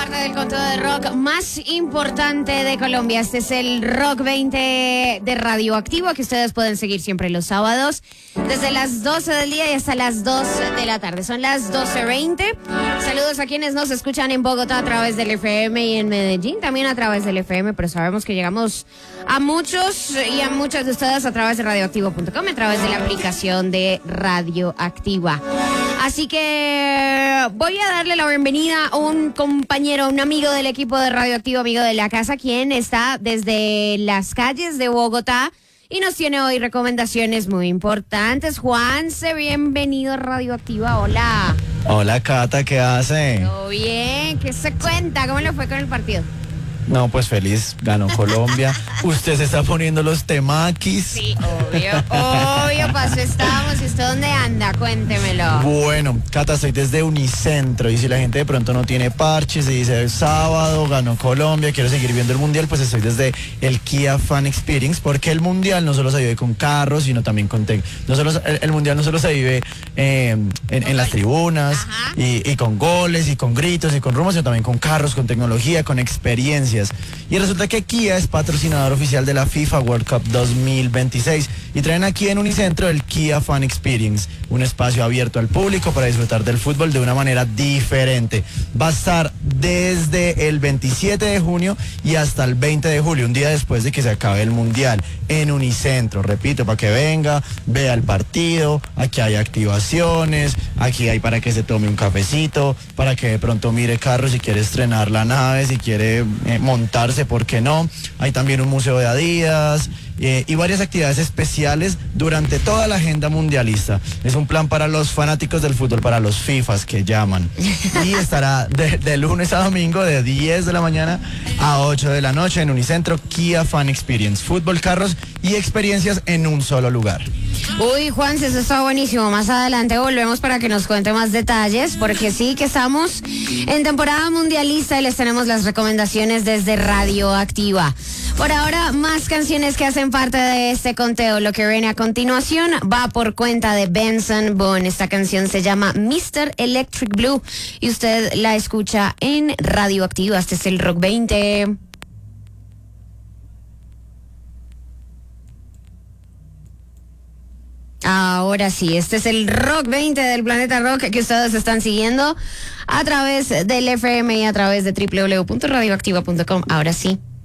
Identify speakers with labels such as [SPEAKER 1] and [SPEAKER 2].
[SPEAKER 1] parte del conteo de rock más importante de Colombia. Este es el Rock 20 de Radioactivo, que ustedes pueden seguir siempre los sábados, desde las 12 del día y hasta las 2 de la tarde. Son las 12:20. Saludos a quienes nos escuchan en Bogotá a través del FM y en Medellín también a través del FM, pero sabemos que llegamos a muchos y a muchas de ustedes a través de radioactivo.com, a través de la aplicación de Radioactiva. Así que voy a darle la bienvenida a un compañero, un amigo del equipo de Radioactivo, amigo de la casa, quien está desde las calles de Bogotá y nos tiene hoy recomendaciones muy importantes. Juanse, bienvenido a Radioactiva. Hola.
[SPEAKER 2] Hola, Cata, ¿qué hace?
[SPEAKER 1] Todo bien, ¿qué se cuenta? ¿Cómo le fue con el partido?
[SPEAKER 2] No, pues feliz, ganó Colombia. Usted se está poniendo los temaquis.
[SPEAKER 1] Sí, obvio, paso estamos. ¿Y usted dónde anda? Cuéntemelo.
[SPEAKER 2] Bueno, Cata, estoy desde Unicentro y si la gente de pronto no tiene parches y dice sábado, ganó Colombia, quiero seguir viendo el Mundial, pues estoy desde el Kia Fan Experience, porque el Mundial no solo se vive con carros, sino también con el Mundial no solo se vive en las tribunas y con goles y con gritos y con rumos, sino también con carros, con tecnología, con experiencia. Y resulta que Kia es patrocinador oficial de la FIFA World Cup 2026 y traen aquí en Unicentro el Kia Fan Experience, un espacio abierto al público para disfrutar del fútbol de una manera diferente. Va a estar desde el 27 de junio y hasta el 20 de julio, un día después de que se acabe el Mundial, en Unicentro. Repito, para que venga, vea el partido, aquí hay activaciones, aquí hay para que se tome un cafecito, para que de pronto mire carros si quiere estrenar la nave, si quiere montarse, ¿por qué no? Hay también un museo de Adidas y varias actividades especiales durante toda la agenda mundialista. Es un plan para los fanáticos del fútbol, para los FIFAs que llaman. Y estará de lunes a domingo de 10 de la mañana a 8 de la noche en Unicentro Kia Fan Experience. Fútbol, carros y experiencias en un solo lugar.
[SPEAKER 1] Uy, Juan, eso está buenísimo. Más adelante volvemos para que nos cuente más detalles, porque sí que estamos en temporada mundialista y les tenemos las recomendaciones desde Radioactiva. Por ahora, más canciones que hacen parte de este conteo. Lo que viene a continuación va por cuenta de Benson Boone. Esta canción se llama Mr. Electric Blue y usted la escucha en Radioactiva. Este es el Rock 20. Ahora sí, este es el Rock 20 del Planeta Rock que ustedes están siguiendo a través del FM y a través de www.radioactiva.com. Ahora sí.